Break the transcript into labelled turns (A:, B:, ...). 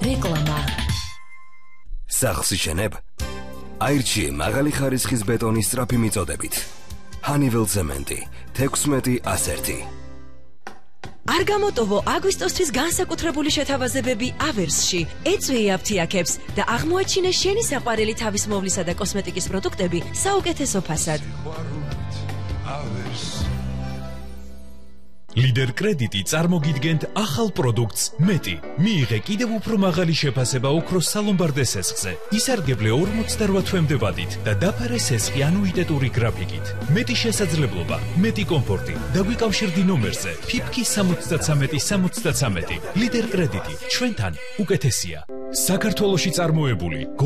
A: რეკლამა.
B: სახლს იშენებ? აირჩიე მაღალი ხარისხის ბეტონის სწრაფი მიწოდებით. Honeywell Cement 16-101.
A: არ გამოტოვო აგვისტოსთვის განსაკუთრებული შეთავაზებები ავერსში. ეწვიე აფთიაქებს და აღმოაჩინე შენი საყვარელი თავის მოვლისა და კოსმეტიკის პროდუქტები საუკეთესო ფასად.
C: Lider კრედიტი წარმოგიდგენთ ახალ პროდუქტს მეტი. მიიღე კიდევ უფრო მაღალი შეფასება ოქროს სალომბარდე სესხზე. ისარგებლე 48 თვემდე ვადით და დაფარე სესხი ანუიტეტური გრაფიკით. მეტი შესაძლებლობა, მეტი კომფორტი. დაგვიკავშირდი ნომერზე ფიფკი 73-73. Lider კრედიტი ჩვენთან უკეთესია. საქართველოში წარმოებული